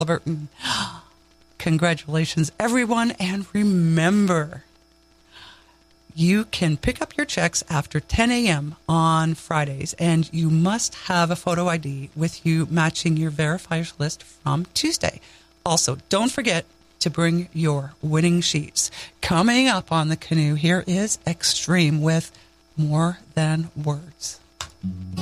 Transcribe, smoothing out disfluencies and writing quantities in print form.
Halliburton. Congratulations, everyone. And remember, you can pick up your checks after 10 a.m. on Fridays, and you must have a photo ID with you matching your verifiers list from Tuesday. Also, don't forget to bring your winning sheets. Coming up on The Canoe, here is Extreme with More Than Words.